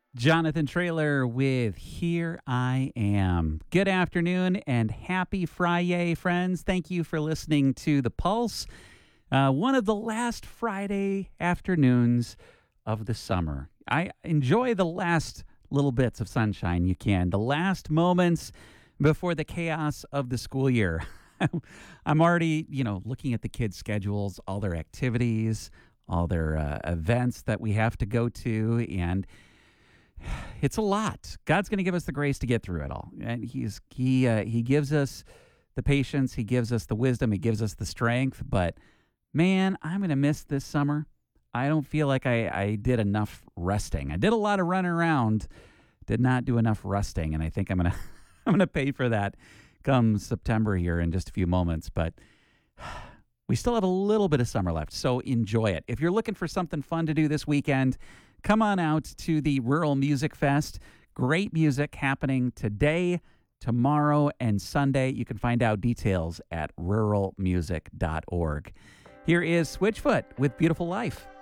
Jonathan Trailer with Here I Am. Good afternoon and happy Friday, friends. Thank you for listening to The Pulse, one of the last Friday afternoons of the summer. I enjoy the last little bits of sunshine you can, the last moments before the chaos of the school year. I'm already, looking at the kids' schedules, all their activities, all their events that we have to go to, and it's a lot. God's going to give us the grace to get through it all, and he gives us the patience, he gives us the wisdom, he gives us the strength. But man, I'm going to miss this summer. I don't feel like I did enough resting. I did a lot of running around, did not do enough resting, and I think I'm gonna I'm gonna pay for that come September here in just a few moments. But we still have a little bit of summer left, so enjoy it. If you're looking for something fun to do this weekend, come on out to the Rural Music Fest. Great music happening today, tomorrow, and Sunday. You can find out details at ruralmusic.org. Here is Switchfoot with Beautiful Life.